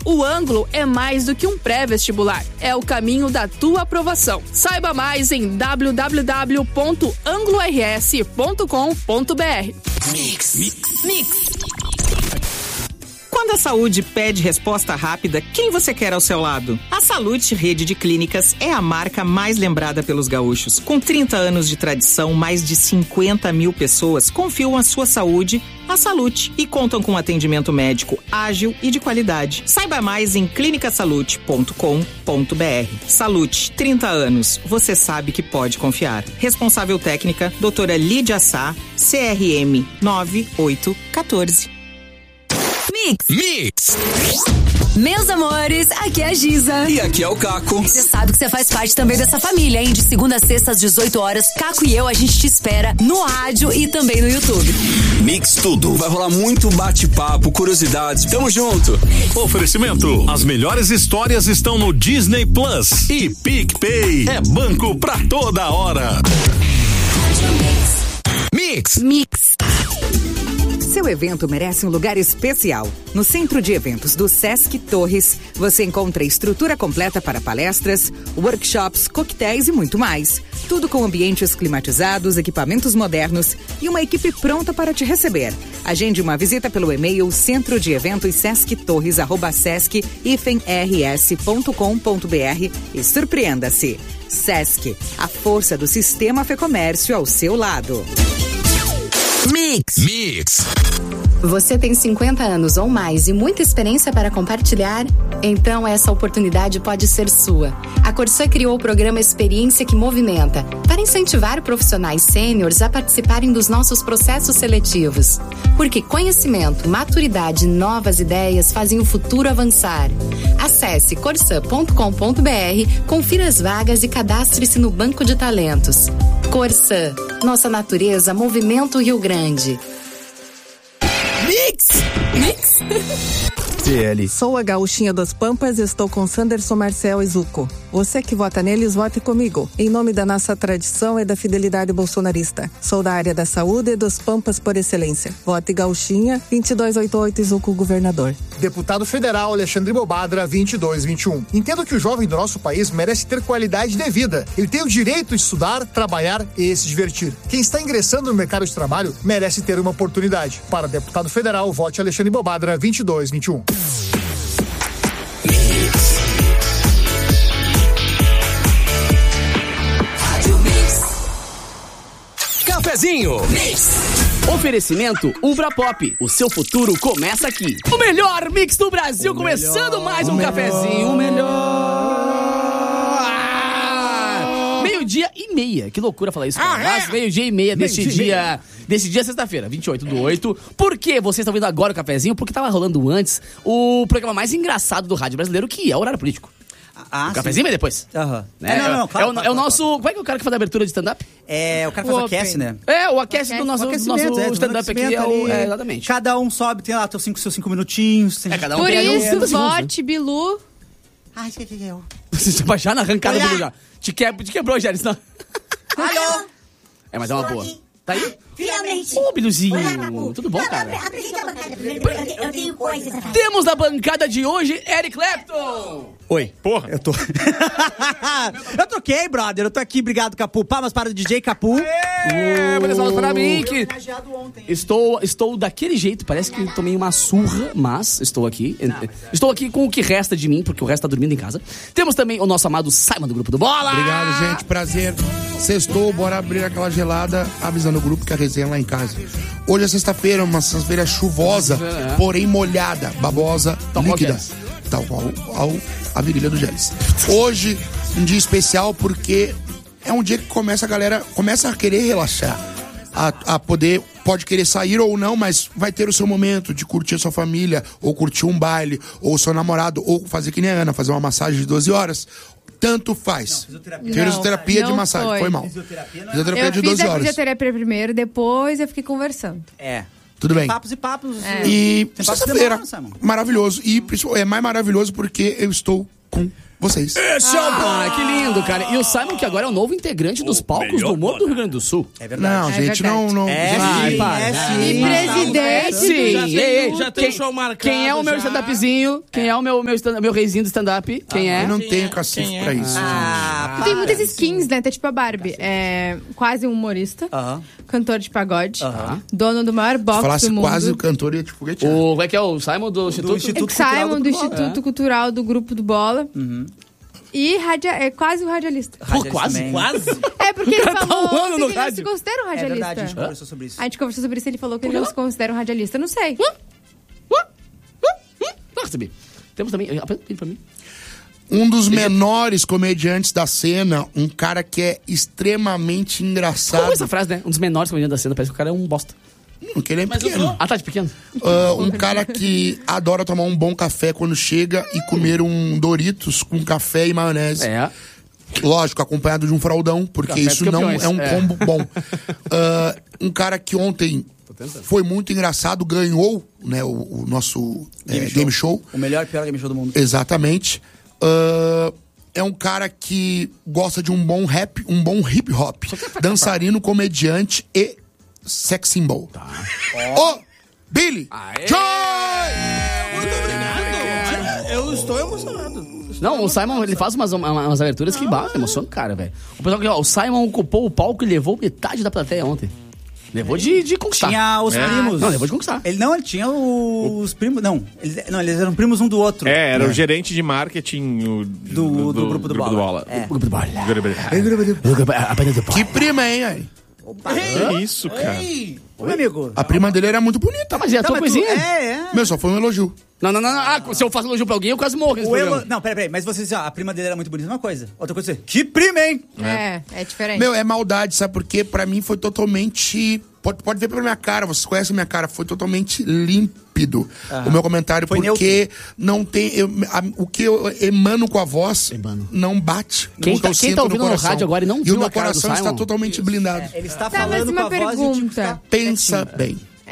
O Ângulo é mais do que um pré-vestibular. É o caminho da tua aprovação. Saiba mais em www.anglo-rs.com.br. Mix. Quando a saúde pede resposta rápida, quem você quer ao seu lado? A Salute Rede de Clínicas é a marca mais lembrada pelos gaúchos. Com 30 anos de tradição, mais de 50 mil pessoas confiam a sua saúde à Salute e contam com atendimento médico ágil e de qualidade. Saiba mais em clinicasalute.com.br. Salute, 30 anos. Você sabe que pode confiar. Responsável técnica, doutora Lídia Sá, CRM 9814. Mix. Meus amores, aqui é a Giza. E aqui é o Caco. Você sabe que você faz parte também dessa família, hein? De segunda a sexta às 18 horas, Caco e eu, a gente te espera no rádio e também no YouTube. Mix tudo. Vai rolar muito bate-papo, curiosidades. Tamo junto. Oferecimento. As melhores histórias estão no Disney Plus. E PicPay é banco pra toda hora. Mix. Seu evento merece um lugar especial. No Centro de Eventos do Sesc Torres, você encontra estrutura completa para palestras, workshops, coquetéis e muito mais. Tudo com ambientes climatizados, equipamentos modernos e uma equipe pronta para te receber. Agende uma visita pelo e-mail centrodieventossesc-rs.com.br e surpreenda-se. Sesc, a força do sistema Fecomércio ao seu lado. Mix. Você tem 50 anos ou mais e muita experiência para compartilhar? Então essa oportunidade pode ser sua. A Corsã criou o programa Experiência que Movimenta para incentivar profissionais sêniores a participarem dos nossos processos seletivos. Porque conhecimento, maturidade e novas ideias fazem o futuro avançar. Acesse corsã.com.br, confira as vagas e cadastre-se no Banco de Talentos. Corsã, nossa natureza, movimento Rio Grande. Mix. Sou a gauchinha das Pampas e estou com Sanderson Marcel e Zuco. Você que vota neles, vote comigo. Em nome da nossa tradição e da fidelidade bolsonarista. Sou da área da saúde e dos Pampas por excelência. Vote gauchinha, 2288 e Zuco governador. Deputado Federal Alexandre Bobadra, 2221. Entendo que o jovem do nosso país merece ter qualidade de vida. Ele tem o direito de estudar, trabalhar e se divertir. Quem está ingressando no mercado de trabalho merece ter uma oportunidade. Para deputado federal, vote Alexandre Bobadra, 2221. Cafezinho. Oferecimento Ubra Pop. O seu futuro começa aqui. O melhor mix do Brasil, começando mais um cafezinho. O melhor. Meio-dia e meia. Que loucura falar isso, cara. Mas meio-dia e meia desse dia sexta-feira, 28/8. Por que você está ouvindo agora o cafezinho? Porque estava rolando antes o programa mais engraçado do rádio brasileiro, que é o Horário Político. O cafezinho vem depois. Aham. Claro, é o nosso... Como é que é o cara que faz a abertura de stand-up? É, o cara que faz o aquece, né? É, o aquece do nosso stand-up aqui. Exatamente. Cada um sobe, tem lá seus 5 minutinhos. Cada um por tem isso, vote, Bilu. Ai, que é eu. Você vai já na arrancada do Bilu já. Te quebrou, Gélis. Alô? Mas é uma boa. Tá aí? Finalmente. Ô, Biluzinho. Tudo bom, cara? Apresenta a bancada primeiro, eu tenho coisas a fazer. Temos na bancada de hoje Eric Clapton. Oi. Porra. Eu tô... eu toquei, brother. Eu tô aqui, obrigado, Capu. Palmas para o DJ Capu. Muitas palmas para mim. Estou daquele jeito. Parece que tomei uma surra, mas estou aqui. Estou aqui com o que resta de mim, porque o resto tá dormindo em casa. Temos também o nosso amado Simon do Grupo do Bola. Obrigado, gente. Prazer. Sextou, bora abrir aquela gelada, avisando o grupo que a resenha é lá em casa. Hoje é sexta-feira, uma sexta-feira chuvosa, porém molhada, babosa, líquida. Tal qual a virilha do Gélis. Hoje, um dia especial porque é um dia que a galera começa a querer relaxar. Pode querer sair ou não, mas vai ter o seu momento de curtir a sua família, ou curtir um baile, ou o seu namorado, ou fazer que nem a Ana, fazer uma massagem de 12 horas. Tanto faz. Fisioterapia de massagem. Foi mal. Fisioterapia de 12 horas. Eu fiz a fisioterapia primeiro, depois eu fiquei conversando. Tudo bem. Papos e papos. E sexta-feira, maravilhoso. E é mais maravilhoso porque eu estou com vocês. Esse é o que lindo, cara. E o Simon, que agora é o novo integrante dos palcos do humor do Rio Grande do Sul. É verdade. Não, gente, não. E presidente. Sim. Já tem show marcado. Quem é o meu já. stand-upzinho? Quem é o meu reizinho do stand-up? Quem é? Eu não tenho cacife pra isso. Tem muitas skins, né? Tem tipo a Barbie. É quase um humorista. Cantor de pagode. Dono do maior box Falasse do mundo. quase o cantor ia te foguetear. Como é que é o Simon do Instituto? Simon do Instituto Cultural do Grupo do Bola. E é quase um radialista. Quase? É porque ele cara falou tá um ano que no ele não rádio. se considera um É radialista. verdade, a gente conversou sobre isso. A gente conversou sobre isso e ele falou que ele não se considera um radialista. Não sei. Não recebi. Temos também... Apresenta pra mim. Um dos menores comediantes da cena, um cara que é extremamente engraçado. Como essa frase, né? Um dos menores comediantes da cena. Parece que o cara é um bosta. Que ele é pequeno. Tá de pequeno? Um cara que adora tomar um bom café quando chega e comer um Doritos com café e maionese. Lógico, acompanhado de um fraldão, porque Café isso dos não campeões. é um combo bom. Um cara que ontem foi muito engraçado, ganhou, né, o nosso game show. O melhor e pior game show do mundo. Exatamente. É um cara que gosta de um bom rap, um bom hip hop. Dançarino, comediante e sex symbol. Ô, Billy Joy! Muito obrigado. Eu estou emocionado. Não, o Simon, ele faz umas aberturas que emocionam o cara, velho. O pessoal que, o Simon ocupou o palco e levou metade da plateia ontem. Levou de conquistar. Tinha os primos. Não, levou de conquistar. Ele tinha os primos. Não, eles eram primos um do outro. Era o gerente de marketing do Grupo do Bola. Grupo do Bola. Que prima, hein, aí? Que isso, cara? Oi, amigo. A prima dele era muito bonita. Mas é a tua coisinha? Meu, só foi um elogio. Não. Se eu faço elogio pra alguém, eu quase morro. Não, peraí. Mas você disse, a prima dele era muito bonita, uma coisa. Outra coisa, que prima, hein? É diferente. Meu, é maldade, sabe por quê? Pra mim foi totalmente... Pode ver pela minha cara, vocês conhecem a minha cara. Foi totalmente límpido o meu comentário, foi porque não tem... o que eu emano com a voz não bate. Quem tá ouvindo no rádio agora e não viu o meu a cara do coração está Simon? totalmente blindado. Ele está Tá, mas falando uma com a voz e o Tico pergunta. Pensa bem.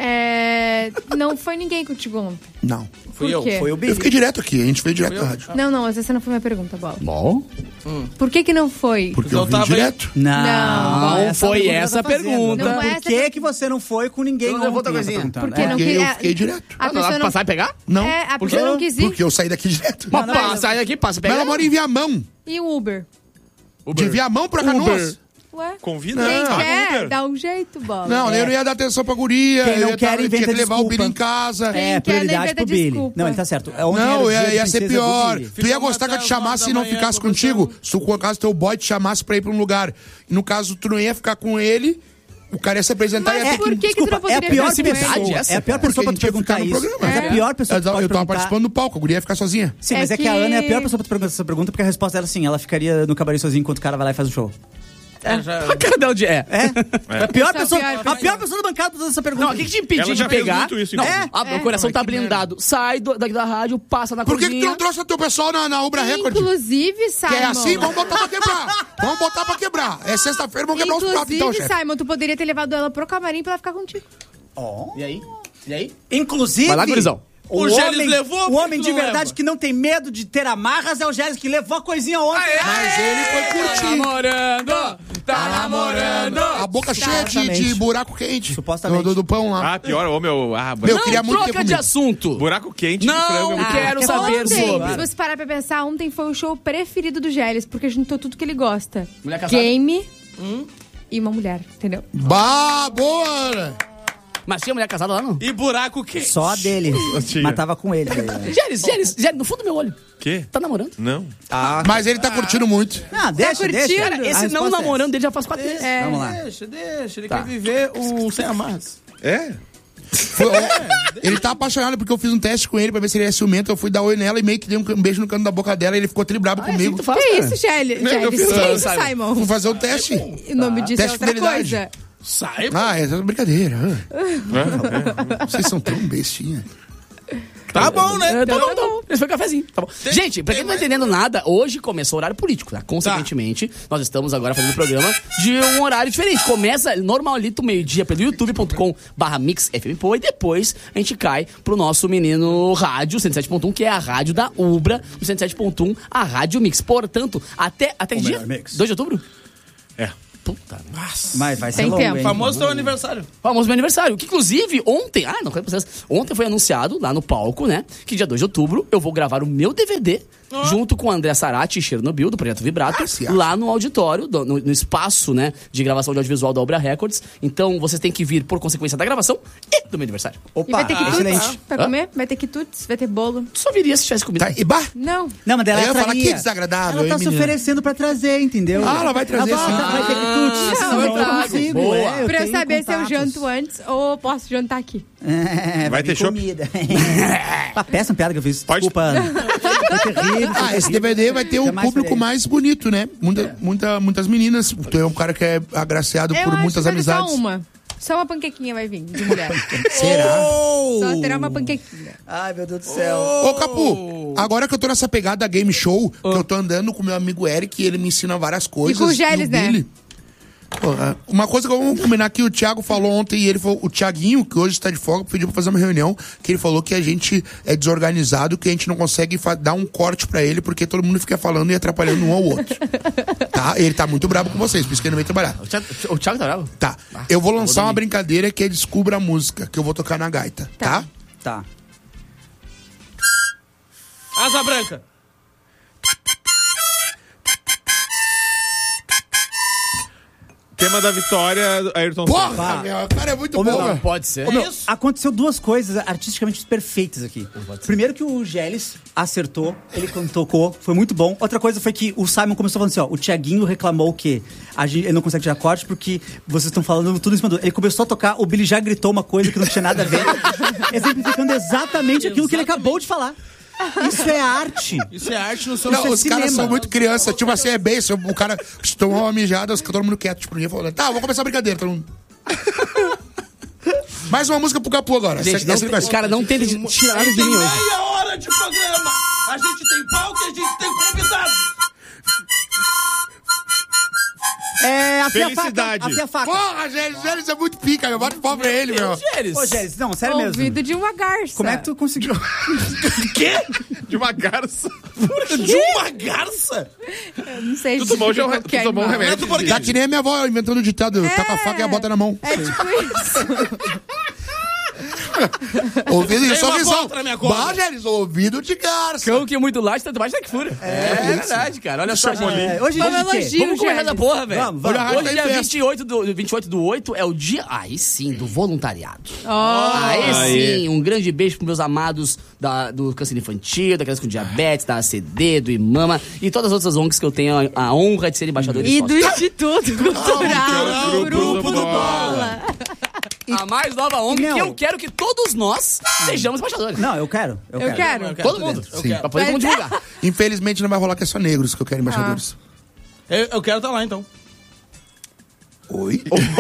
Não foi ninguém contigo ontem. Não. Por quê? Foi o Billy. Eu fiquei direto aqui, a gente veio direto da rádio. Não, essa não foi minha pergunta, Bola. Bom. Por que não foi? Porque eu vim direto. Não foi essa a pergunta. Não é Por essa que você não foi com ninguém Eu levou ontem? outra coisinha. Ela tá perguntando, Porque não Porque queria... eu fiquei direto. A pessoa não... Passar e pegar? Não. A pessoa não quis ir. Porque eu saí daqui direto. Mas passa, sai daqui, passa e Mas pega. ela mora em Viamão. E o Uber? De Viamão pra Canoas. Ué? Convida? Quem Não. quer, dá um jeito, Bola. Não, eu não ia dar atenção pra guria. Quem não eu ia quer, tinha inventa que levar o desculpa. Billy em casa. É, quer, prioridade inventa pro Billy. desculpa. Não, ele tá certo. Não, ia ser pior. Tu ia Fica gostar que eu te até chamasse e 9 não da manhã ficasse conversando. contigo. Se por acaso teu boy te chamasse pra ir pra um lugar. E no caso, tu não ia ficar com ele, o cara ia se apresentar e ia ter Por que tu não é a poderia pior ficar com pessoa. ele? É a pior Porque pessoa pra a te gente ia ficar perguntar no isso. programa. Mas a pior pessoa que Eu pode tava perguntar... participando do palco, a guria ia ficar sozinha. Sim, mas é que a Ana é a pior pessoa pra te perguntar essa pergunta, porque a resposta era assim, ela ficaria no camarim sozinha enquanto o cara vai lá e faz o show. A cara dela de A pior pessoa da bancada pra fazer essa pergunta. Não, o que te impediu Ela de já fez pegar? muito isso, Não, inclusive. meu coração tá blindado. Sai daqui da rádio, passa na Por que tu cozinha. não trouxe o teu pessoal na Ubra Record? Inclusive, Simon... Que é assim, vamos botar pra quebrar. Vamos botar pra quebrar. É sexta-feira, vamos quebrar os pratos então, Inclusive, chefe. Simon, tu poderia ter levado ela pro camarim pra ela ficar contigo. E aí? Inclusive... Vai lá, gurizão. O Gélis levou, o por homem que de não verdade leva? que não tem medo de ter amarras é o Gélis, que levou a coisinha ontem. Mas ele foi Tá curtir. namorando. A boca cheia de buraco quente. Supostamente. Do pão lá. Ah, pior, ô meu. Meu, eu queria muito ter Troca de comido. assunto. Buraco quente de frango. Não é muito quero bom. saber Ontem, sobre. se você parar pra pensar, ontem foi o show preferido do Gélis, porque juntou tudo que ele gosta. Mulher casada? Game e uma mulher, entendeu? Bah, boa! Mas tinha mulher casada lá, não? E buraco quente. Só a dele. Mas tava com ele. Gélis, no fundo do meu olho. Quê? Tá namorando? Não. Mas ele tá curtindo muito. Ah, deixa. curtindo? Cara, A esse resposta não é namorando dele já faz 4 meses. Vamos lá. Deixa. Ele quer viver um sem amarras. É? Ele tá apaixonado porque eu fiz um teste com ele pra ver se ele é ciumento. Eu fui dar oi nela e meio que dei um beijo no canto da boca dela e ele ficou tribrado comigo. Faz, Que cara. isso, Gélis? Meu Que filho, isso, Simon? Vou fazer o teste. O nome disso é Teste de outra fidelidade. coisa. Sai. Ah, é brincadeira. Vocês são tão bestinha. Tá bom, né? Tá bom. Esse foi o cafezinho, tá bom. Gente, pra quem não tá entendendo nada, hoje começou o horário político, tá? Consequentemente, nós estamos agora fazendo o programa de um horário diferente. Começa normalito, meio-dia, pelo youtube.com/mixfmpoa e depois a gente cai pro nosso menino rádio 107.1, que é a rádio da Ubra, o 107.1, a Rádio Mix. Portanto, até que dia? 2 de outubro? É. Puta. Nossa. Mas vai ser Tem longo, tempo. hein? Famoso teu aniversário. Famoso meu aniversário, que inclusive ontem, não quero pra vocês, ontem foi anunciado lá no palco, né, que dia 2 de outubro eu vou gravar o meu DVD junto com o André Sarati e Chernobyl, do Projeto Vibrato, lá no auditório, no espaço, né, de gravação de audiovisual da Ubra Records. Então vocês têm que vir por consequência da gravação e do meu aniversário. E vai ter quitutes pra comer? Vai ter quitutes? Vai ter bolo? Tu só viria se tivesse comida. Tá, e bah? Não. Não, mas ela Aí eu ia falar traria. que desagradável, Ela tá hein, se menina? oferecendo pra trazer, entendeu? Ah, ela vai trazer ela sim. vai ter quitutes. Não, eu trago. consigo. Boa. Eu Pra eu tenho saber se eu contatos. janto antes ou posso jantar aqui. Vai ter vir chopp? comida. Uma péssima piada que eu fiz. Pode. Desculpa. Foi terrível. Esse DVD vai ter o Jamais público farei. mais bonito, né? Muitas meninas. Tu é um cara que é agraciado Eu por acho muitas que vai ter amizades. Só uma panquequinha vai vir de mulher. Será? Só terá uma panquequinha. Ai, meu Deus do céu. Ô, Capu, agora que eu tô nessa pegada game show, que eu tô andando com meu amigo Eric e ele me ensina várias coisas. E com o Gélis, né? Billy. Pô, uma coisa que vamos combinar que o Thiago falou ontem, e ele falou, o Thiaguinho, que hoje está de folga, pediu pra fazer uma reunião, que ele falou que a gente é desorganizado, que a gente não consegue dar um corte pra ele, porque todo mundo fica falando e atrapalhando um ao outro. Tá? Ele tá muito bravo com vocês, por isso que ele não veio trabalhar. O Thiago tá bravo? Tá. Eu vou lançar uma brincadeira que é Descubra a Música, que eu vou tocar na gaita, tá? Tá. Asa branca. Tema da vitória, Ayrton Porra, Senna. meu, o cara é muito Ô, meu, bom. Não pode ser. Ô, meu, aconteceu duas coisas artisticamente perfeitas aqui. Primeiro que o Gélis acertou, ele tocou, foi muito bom. Outra coisa foi que o Simon começou falando assim, ó, o Thiaguinho reclamou que ele não consegue tirar corte porque vocês estão falando tudo em cima do... Ele começou a tocar, o Billy já gritou uma coisa que não tinha nada a ver, exemplificando exatamente aquilo que ele acabou de falar. Isso é arte. Isso é arte no seu Não, os cinema. caras são muito criança. Tipo assim, é bem. O cara tomou uma mijada, fica todo mundo quieto. Tipo, ninguém falou, tá, vou começar a brincadeira. Todo mundo... Mais uma música pro Capu agora. Gente, cara, não tenta tirar nada de mim hoje. Meia hora de programa. A gente tem palco e a gente tem convidado. Afia a faca. Felicidade. Afia a faca. Porra, Gélis é muito pica, meu. Bota pau pra ele, meu. Ô, Gélis, não, sério mesmo. Ouvido de uma garça. Como é que tu conseguiu? Quê? De uma garça. De uma garça? Eu não sei Tu tomou, qualquer tu tomou um animal. remédio. Tá que nem a minha avó inventando o ditado. Tá com a faca e a bota na mão. É tipo isso. Ouvido de Tem uma sorrisão. contra, minha cobra. Bah, Gélis, ouvido de garça. Cão que é muito laje, tanto mais tá que fura. É verdade, cara. Olha só, gente. Hoje Vamos é de quê? elogio, Vamos começar da porra, velho. Vamos. Olha, Hoje, tá em dia festa. 28 do 8, é o dia, aí sim, do voluntariado. Ó. Aí sim, um grande beijo pros meus amados do câncer infantil, da criança com diabetes, da ACD, do IMAMA e todas as outras ONGs que eu tenho a honra de ser embaixador E de do Instituto Cultural Grupo do Bola. A mais nova ONG Não. que eu quero que todos nós sejamos embaixadores. Não, eu quero. Eu quero. Todo mundo. Sim. Pra poder todo mundo divulgar. Infelizmente não vai rolar que é só negros que eu quero embaixadores. Eu quero estar lá, então. Oi?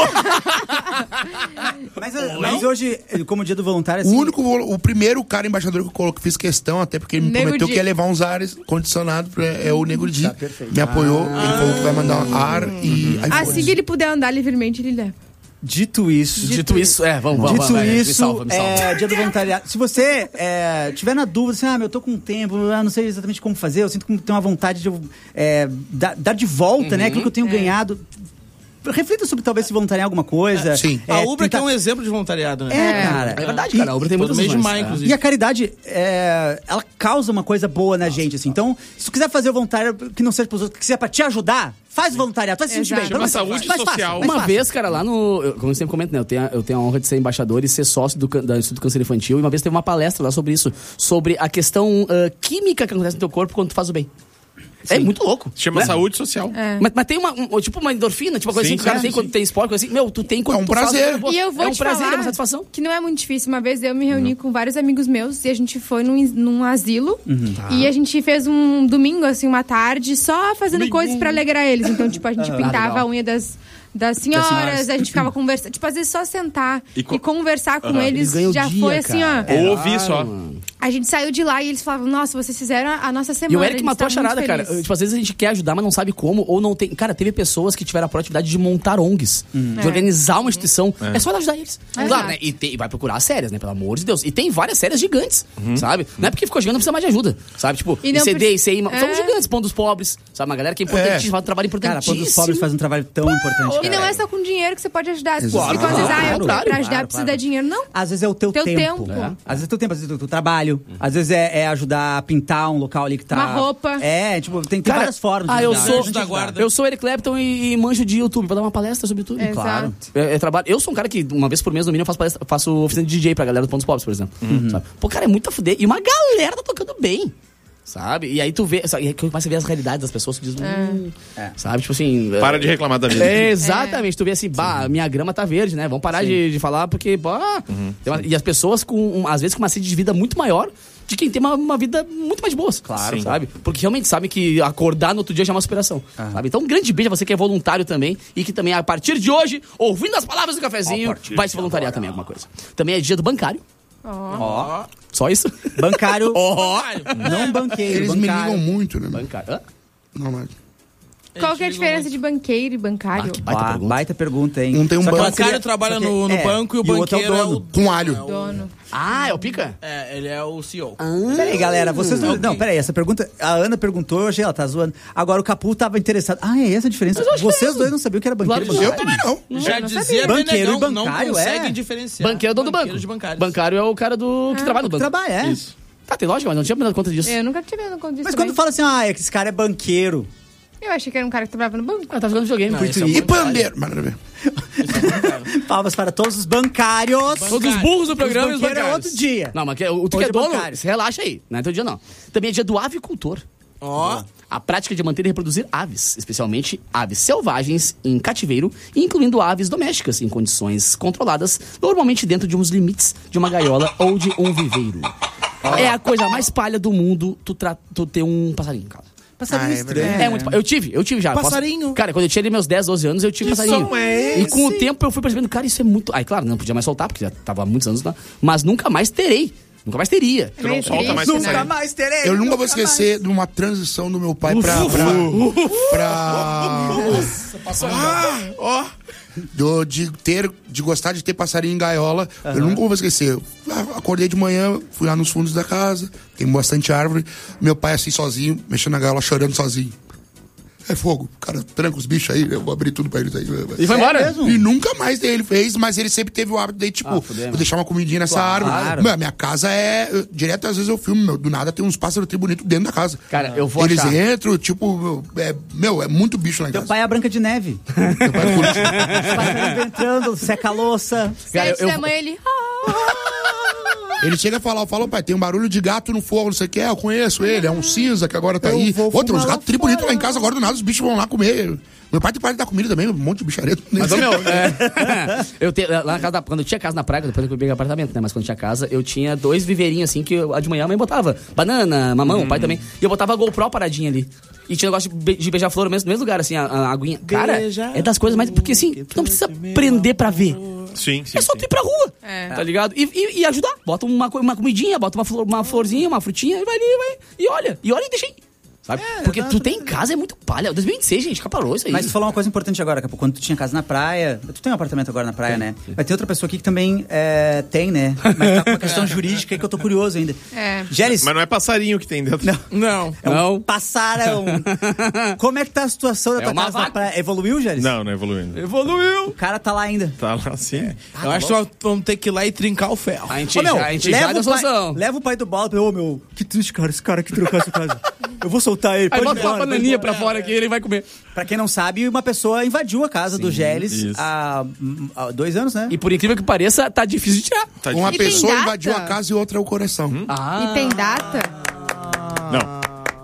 Mas hoje, como dia do voluntário, assim... O primeiro cara embaixador que eu coloquei, fiz questão, até porque ele me Nego prometeu Di. que ia levar uns ares condicionados, é o Nego Di. perfeito. Me apoiou, ele falou que vai mandar ar e iPhone. Assim que ele puder andar livremente, ele leva. Dito isso... Dito isso, vamos. Dito vai, isso, me salva. dia do voluntariado. Se você tiver na dúvida, assim, eu tô com tempo, não sei exatamente como fazer, eu sinto que tenho uma vontade de dar de volta, né, aquilo que eu tenho ganhado. Reflita sobre talvez se voluntariar em alguma coisa. Sim. A Ubra que é tentar- um exemplo de voluntariado, né? cara. É verdade, cara. A Ubra tem Todo muitas mês de opções. maio, inclusive. E a caridade, ela causa uma coisa boa na gente, assim. Então, se tu quiser fazer o voluntário que não seja pros outros, que seja pra te ajudar, faz voluntariado, faz se sentir bem. Exato. Pelo Chama menos saúde faz fácil, social. faz Uma fácil. vez, cara, lá no... Como eu sempre comento, né? Eu tenho a honra de ser embaixador e ser sócio da Instituto Câncer Infantil. E uma vez teve uma palestra lá sobre isso. Sobre a questão química que acontece no teu corpo quando tu faz o bem. É muito louco. Chama né? saúde social. Mas tem uma endorfina, tipo uma coisa Sim, assim que o cara sim, tem sim. quando tem esporte, coisa assim. Meu, tu tem quando É um tu faz prazer. uma coisa boa. E eu vou é um te prazer, falar é uma satisfação. que não é muito difícil. Uma vez eu me reuni com vários amigos meus e a gente foi num asilo e a gente fez um domingo, assim, uma tarde, só fazendo coisas pra alegrar eles. Então, tipo, a gente pintava legal. a unha das senhoras, a gente ficava conversando. Tipo, às vezes só sentar e conversar com Aham. eles Eles ganham já dia, foi assim, cara. ó. Ou ouvir só. A gente saiu de lá e eles falavam, nossa, vocês fizeram a nossa semana. E o Eric gente matou a tá charada, muito cara. feliz. Tipo, às vezes a gente quer ajudar, mas não sabe como, ou não tem. Cara, teve pessoas que tiveram a proatividade de montar ONGs, de organizar uma instituição. É só ajudar eles. Claro, né? E vai procurar as sérias, né? Pelo amor de Deus. E tem várias séries gigantes, sabe? Não é porque ficou gigante, não precisa mais de ajuda, sabe? Tipo, ICD, ICI, são gigantes, Pão dos Pobres, sabe? Uma galera que é importante, faz um trabalho importantíssimo. Cara, Pão dos Pobres faz um trabalho tão importante. E não é só com dinheiro que você pode ajudar. Claro, Porque às vezes, pra ajudar claro. precisa dar dinheiro. Não. Às vezes é o teu tempo. Às vezes é o teu tempo, às vezes é o teu trabalho. Às vezes é ajudar a pintar um local ali que tá... Uma roupa. Tipo, tem várias formas. Eu sou Eric Clapton e manjo de YouTube, pra dar uma palestra sobre YouTube. Claro. Trabalho. Eu sou um cara que, uma vez por mês no mínimo, faço oficina de DJ pra galera do Pão dos Pobres, por exemplo. Sabe? Pô, cara, é muito a fuder. E uma galera tá tocando bem. Sabe? E aí tu vê... E aí começa a ver as realidades das pessoas, tu diz... Sabe? Tipo assim... Para de reclamar da vida. Exatamente. Tu vê assim, minha grama tá verde, né? Vamos parar de falar porque... E as pessoas, às vezes, com uma sede de vida muito maior de quem tem uma vida muito mais boa. Claro. Sabe? Porque realmente sabe que acordar no outro dia já é uma superação. Sabe? Então, um grande beijo a você que é voluntário também e que também, a partir de hoje, ouvindo as palavras do cafezinho, vai se voluntariar também alguma coisa. Também é dia do bancário. Só isso? Bancário. Não banqueiro. Eles me ligam muito, né? Bancário. Não, mas... Qual que é a diferença de banqueiro e bancário? Baita pergunta, hein? Um tem um O banco. bancário trabalha no banco e o banqueiro é o com alho. Dono. É o pica? Ele é o CEO. Peraí, galera, vocês não... Peraí, essa pergunta... A Ana perguntou, eu achei, ela tá zoando. Agora o Capu tava interessado. É essa a diferença? Vocês dois não sabiam que era banqueiro e bancário? Eu também não. Já dizia banqueiro e Benegão, bancário, não consegue diferenciar. Banqueiro é o dono do banco. De bancários. Bancário é o cara que trabalha no banco. Trabalha, Isso. Tá, tem lógica, mas não tinha me dado conta disso. Eu nunca tinha me dado conta disso. Mas também. quando fala assim, esse cara é banqueiro... Eu achei que era um cara que trabalhava no banco. Tá jogando videogame. E pandeiro. Mas nada a ver. Palmas para todos os bancários. Todos os burros do programa e os banqueiros bancários. é outro dia. Não, mas tu que é dono, você relaxa aí. Não é teu dia, não. Também é dia do avicultor. A prática de manter e reproduzir aves, especialmente aves selvagens em cativeiro, incluindo aves domésticas em condições controladas, normalmente dentro de uns limites de uma gaiola ou de um viveiro. É a coisa mais palha do mundo tu ter um passarinho em casa. Passarinho estranho. É muito. Eu tive já. Passarinho. Cara, quando eu tinha ali meus 10, 12 anos, eu tive passarinho. E com o tempo eu fui percebendo, cara, isso é muito. Aí, claro, não podia mais soltar, porque já tava há muitos anos lá. Mas nunca mais terei. Nunca mais teria. Tu não solta mais Nunca mais terei. Eu nunca vou esquecer de uma transição do meu pai pra de gostar de ter passarinho em gaiola. Eu nunca vou esquecer. Eu acordei de manhã, fui lá nos fundos da casa, tem bastante árvore. Meu pai assim sozinho, mexendo na gaiola, chorando sozinho. É fogo, cara, tranca os bichos aí, eu vou abrir tudo pra eles aí. E foi embora? E nunca mais ele fez, mas ele sempre teve o hábito de, tipo, vou deixar uma comidinha nessa árvore. Meu, minha casa direto às vezes eu filmo, do nada tem uns pássaros tri bonitos dentro da casa. Cara, eu vou Eles achar. entram, tipo, é muito bicho lá em Teu casa. pai é a Branca de Neve. Meu pai curte. Os pássaros entrando, seca a louça. Cara, 7 da manhã ele... Ele chega a falar, pai, tem um barulho de gato no fogo, não sei o que, eu conheço ele, é um cinza que agora tá aí. Outro, uns gatos tri bonitos lá em casa, agora do nada os bichos vão lá comer. Meu pai tem para de dar comida também, um monte de bichareto. Mas, lá na casa quando eu tinha casa na praia, depois eu peguei apartamento, né? Mas quando tinha casa, eu tinha 2 viveirinhos assim, que de manhã a mãe botava banana, mamão, o pai também. E eu botava a GoPro paradinha ali. E tinha negócio de beija-flor no mesmo lugar, assim, a aguinha. Cara, é das coisas mais... Porque assim, tu não precisa prender pra ver. Sim. É só tu ir pra rua, tá ligado? E ajudar. Bota uma comidinha, bota uma florzinha, uma frutinha, e vai ali, e olha e deixa aí. Sabe? Porque tu tem em casa é muito palha. 2026, gente, caparou isso aí. Mas tu falou uma coisa importante agora, Capu. Quando tu tinha casa na praia... Tu tem um apartamento agora na praia, né? Mas tem outra pessoa aqui que também tem, né? Mas tá com uma questão jurídica aí que eu tô curioso ainda. Gélis... Mas não é passarinho que tem dentro. Não. É um passarão. Como é que tá a situação da tua casa na praia? Evoluiu, Gélis? Não evoluindo. Evoluiu. O cara tá lá ainda. Tá lá sim. Eu acho que vamos ter que ir lá e trincar o ferro. A gente já deu solução. Leva o pai do Bola pra... Meu, que triste, cara. Esse cara que trocou essa casa. Eu vou soltar ele. Aí bota uma bananinha pra fora que ele vai comer. Pra quem não sabe, uma pessoa invadiu a casa do Gélis há 2 anos, né? E por incrível que pareça, tá difícil de tirar. Uma pessoa invadiu a casa e outra é o coração. E tem data? Não.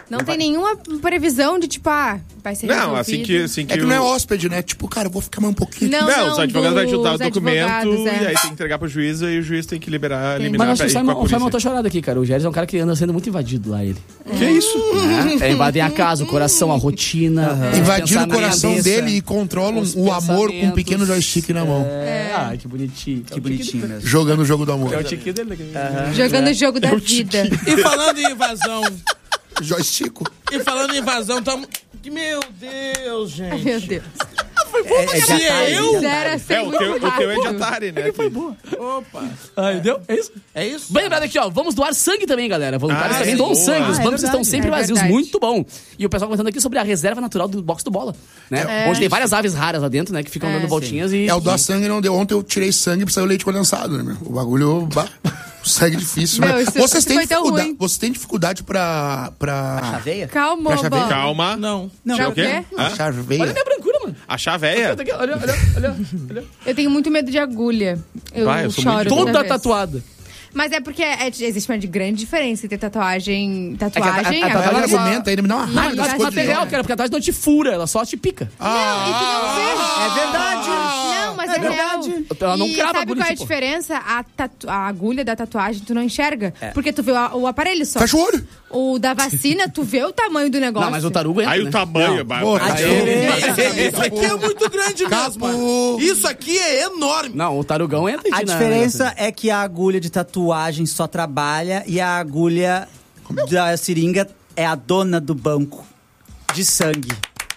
Não tem nenhuma previsão de, tipo, vai ser Não, resolvido. assim que É que não é hóspede, né? Tipo, cara, eu vou ficar mais um pouquinho. Não, os advogados vai ajudar o dos documento advogados, e aí tem que entregar pro juiz e o juiz tem que eliminar Mas acho que pra o Simon tá chorado aqui, cara. O Gélis é um cara que anda sendo muito invadido lá, ele. Que isso? Invadem a casa, o coração, a rotina. Invadiram o coração dele e controlam o amor com um pequeno joystick na mão. Ai, que bonitinho. Que bonitinho mesmo. Jogando o jogo do amor. É o tiquinho dele daqui. Jogando o jogo da vida. E falando em invasão... Joystick. E falando em invasão, tamo... Meu Deus, gente. Ai, meu Deus. Foi bom, o teu é de Atari, né? Foi boa. Opa. Entendeu? É isso? É isso? Bem lembrado aqui, ó. Vamos doar sangue também, galera. Voluntários também doam boa. sangue. Os bancos estão sempre É vazios. verdade. Muito bom. E o pessoal comentando aqui sobre a reserva natural do box do Bola, né? Onde tem várias aves raras lá dentro, né? Que ficam dando voltinhas e... O doar sangue não deu. Ontem eu tirei sangue e saiu leite condensado, né, meu? O bagulho... Sangue difícil, Meu, né? isso Vocês têm foi tão dificuldade, ruim. vocês têm dificuldade pra... Chaveia? Calma, Pra chaveia? Bola. Calma. Não. Não, o quê? Achar veia. Olha a minha brancura, mano. Achar véia? Olha. Eu tenho muito medo de agulha. Eu Vai, eu sou choro muito toda Toda vez. tatuada. Mas é porque existe uma grande diferença entre tatuagem... a Tatuagem agora só- argumenta, ele me dá uma raiva Ih, das tá coisas. Mas é legal, cara, porque a tatuagem não te fura, ela só te pica. Não, e tu não vê. É verdade. Não, mas é real. Ela não E crava a sabe agulha, qual é a tipo. diferença? A agulha da tatuagem tu não enxerga. Porque tu vê o aparelho só. Fecha o olho. O da vacina, tu vê o tamanho do negócio. Não, mas o tarugo entra, Aí né? o tamanho... Isso aqui é muito grande mesmo. Isso aqui é enorme. Não, o tarugão entra e A tira- diferença é que a agulha de tatuagem só trabalha e a agulha da seringa é a dona do banco de sangue.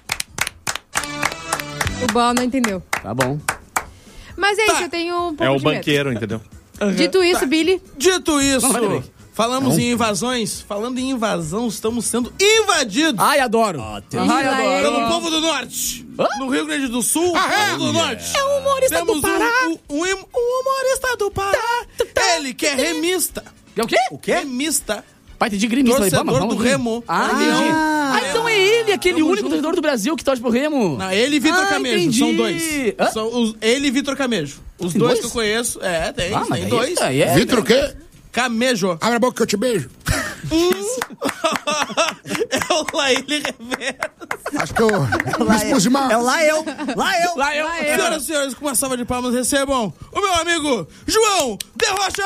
O Bola não entendeu. Tá bom. Mas é isso, eu tenho um pouco É o de medo. banqueiro, entendeu? Dito isso, Billy... Dito isso, Não, vai ver. falamos em invasões. Falando em invasão, estamos sendo invadidos. Ai, adoro. Ai, adoro. Pelo povo do norte. No Rio Grande do Sul, povo do norte. É um humorista Temos do Pará. um humorista do Pará. Ele que é remista. É o quê? O quê? Remista. Pai, entendi gremista. Torcedor do Remo. Entendi. Então é ele, aquele único torcedor do Brasil que torce pro Remo. Não, ele e Vitor Camejo, entendi. são dois. Hã? São ele e Vitor Camejo. Os Tem dois dois? que eu conheço. Tem Mas tem aí- dois. aí é- Vitor o quê? Camejo. Abre a boca que eu te beijo. É o Laíli Reverso. Acho que eu me expus demais. É o lá eu. Senhoras e senhores, com uma salva de palmas, recebam o meu amigo João de Rocha!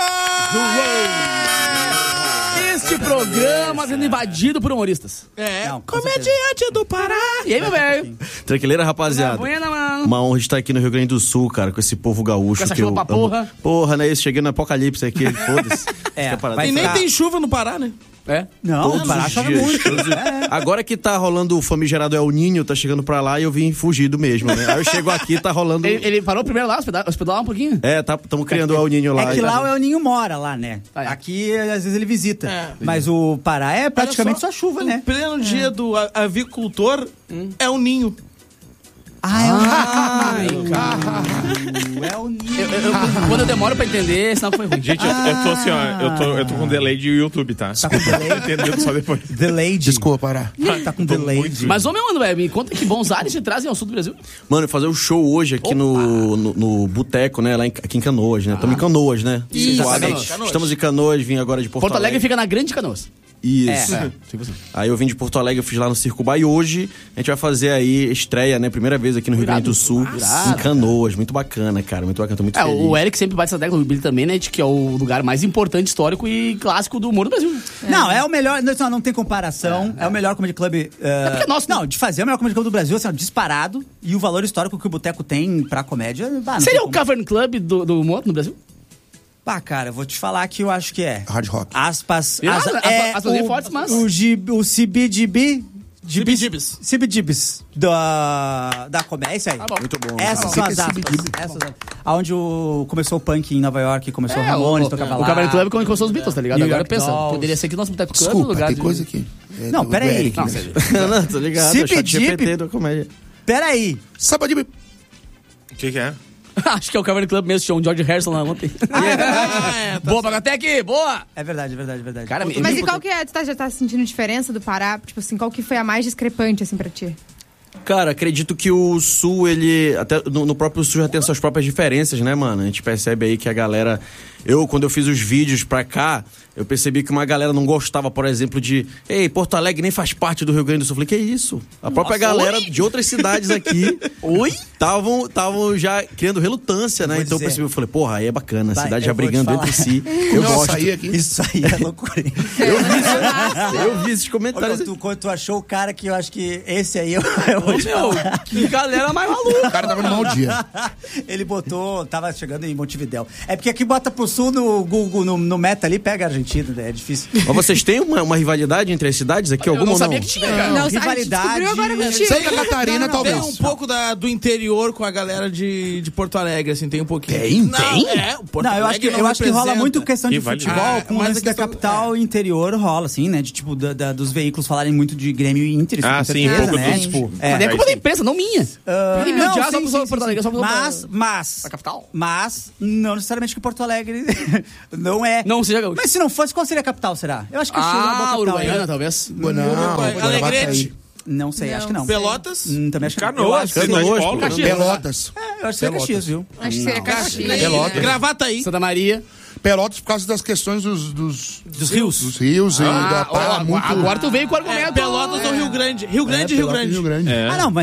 Este programa sendo invadido por humoristas. Não, com Comediante do Pará. E aí, meu velho? Tranquileira, rapaziada. Buena, mano. Uma honra estar aqui no Rio Grande do Sul, cara, com esse povo gaúcho. Com essa que chuva eu pra amo. porra. Porra, né? Isso, cheguei no apocalipse aqui, foda-se. vai E nem ficar- tem chuva no Pará, né? É? Não, Todos o Pará os chove dias. muito. Agora que tá rolando o famigerado El Ninho, tá chegando pra lá e eu vim fugido mesmo, né? Aí eu chego aqui, tá rolando... Ele parou primeiro lá, hospedar lá um pouquinho? Estamos criando o El Ninho lá. É que lá o El Ninho mora lá, né? Aqui, às vezes, ele visita. Mas o Pará é praticamente só chuva, né? Em pleno dia do avicultor, é um ninho. É o Ninho. Quando eu demoro pra entender, senão foi ruim. Gente, eu tô assim, ó. Eu tô com delay de YouTube, tá? Tá com delay? Entendendo só depois. Delay. Desculpa, parar. Tá com delay. Mas, ô meu André, me conta que bons ares te trazem ao sul do Brasil. Mano, fazer um show hoje aqui no Boteco, né? Lá aqui em Canoas, né? Estamos em Canoas, né? Isso, Suavemente. Canoas. Estamos em Canoas, vim agora de Porto Alegre fica na Grande Canoas. Isso. Tipo assim. Aí eu vim de Porto Alegre, eu fiz lá no Circo Bar e hoje a gente vai fazer aí estreia, né? Primeira vez aqui no Rio Grande do Sul, em Canoas. Muito bacana, cara. Muito bacana, tô muito feliz. O Eric sempre bate essa tecla, o Billy também, né? De que é o lugar mais importante, histórico e clássico do humor do Brasil. Não, é o melhor. Não tem comparação. É o melhor comedy club. porque é nosso, não, de fazer é o melhor comedy club do Brasil, assim, ó, disparado. E o valor histórico que o Boteco tem pra comédia. Não Seria tem o Cavern Club do humor no Brasil? Pá, cara, eu vou te falar que eu acho que é. Hard rock. Aspas. Aspas bem fortes, mas... O CBGB. Cibidibis. CBGBs da comédia, é isso aí. Muito bom. Essas são as aspas. Onde começou o punk em Nova York, começou o Ramones, tocava lá. O Cavern Club começou os Beatles, tá ligado? New Agora York pensa, Dolls. poderia ser aqui o nosso Boteco Club, Desculpa, lugar tem de... coisa aqui. Não, do peraí. Eric, Não, né? sério. Não, tô ligado. É o chat GPT da comédia. Peraí. Sábado de... O que é? Acho que é o Cavern Club mesmo, tinha um George Harrison lá ontem. Boa, Bagatec, boa! É verdade. Cara, Mas e qual que é? Tu já tá sentindo diferença do Pará? Tipo assim, qual que foi a mais discrepante, assim, pra ti? Cara, acredito que o Sul, ele... Até no próprio Sul já tem suas próprias diferenças, né, mano? A gente percebe aí que a galera... quando eu fiz os vídeos pra cá, eu percebi que uma galera não gostava, por exemplo, de ei, Porto Alegre nem faz parte do Rio Grande do Sul. Eu falei, que isso? A própria galera de outras cidades aqui estavam já criando relutância, né? Então eu percebi, eu falei, porra, aí é bacana, a cidade já brigando entre si. Eu gosto. Isso aí é loucura. Eu vi esses comentários. Quando tu achou o cara que eu acho que esse aí que galera mais maluca. O cara tava no mau dia. Ele tava chegando em Montevidéu. É porque aqui bota pro sul no Google, no Meta ali, pega a Argentina, né? É difícil. Mas vocês têm uma rivalidade entre as cidades aqui? Alguma ou não? Sabia que tinha, cara. Não, rivalidade. Santa Catarina, talvez. Tem um pouco do interior com a galera de Porto Alegre, assim, tem um pouquinho. Tem? Porto Alegre eu acho que rola muito questão de Rivalidade. futebol, com o lance da capital e interior rola, assim, né? De tipo, dos veículos falarem muito de Grêmio e Inter. Ah, sim, um pouco né? tipo. Mas é culpa da imprensa, não minha. Mas a capital. Mas não necessariamente que Porto Alegre não é. Não seja gaúcho. Mas se não fosse, qual seria a capital, será? Eu acho que o Chile é uma boa capital. Uruguaiana, talvez. Não, Alegrete. Não sei, acho que não. Pelotas? Também acho que Canoas. Pelotas. eu acho que é Caxias, viu? Acho que seria Caxias. Pelotas. Gravataí. Santa Maria. Pelotas por causa das questões dos rios. Dos rios e da praia muito... Agora tu veio com o argumento. Pelotas ou Rio Grande. Rio Grande. Rio Grande. Ah, não, mas